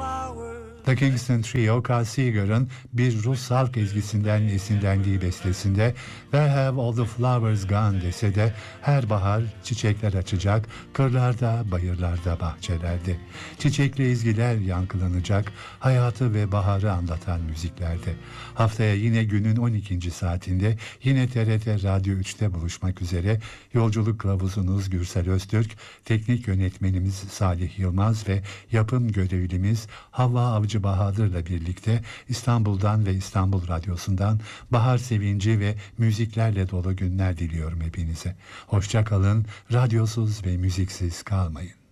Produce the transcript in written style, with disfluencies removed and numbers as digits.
The Kingston Trio, Carl Seeger'ın bir Rus halk ezgisinden esinlendiği bestesinde "Where have all the flowers gone" dese de her bahar çiçekler açacak, kırlarda, bayırlarda, bahçelerde. Çiçekli ezgiler yankılanacak, hayatı ve baharı anlatan müziklerde. Haftaya yine günün 12. saatinde yine TRT Radyo 3'te buluşmak üzere. Yolculuk kılavuzunuz Gürsel Öztürk, teknik yönetmenimiz Salih Yılmaz ve yapım görevlimiz Havva Avcı Bahadır'la birlikte İstanbul'dan ve İstanbul Radyosu'ndan bahar sevinci ve müziklerle dolu günler diliyorum hepinize. Hoşça kalın, radyosuz ve müziksiz kalmayın.